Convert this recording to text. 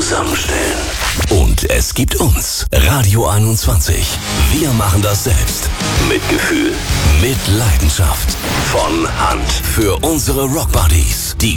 zusammenstellen. Und es gibt uns, Radio 21. Wir machen das selbst. Mit Gefühl, mit Leidenschaft. Von Hand für unsere Rockbuddies, die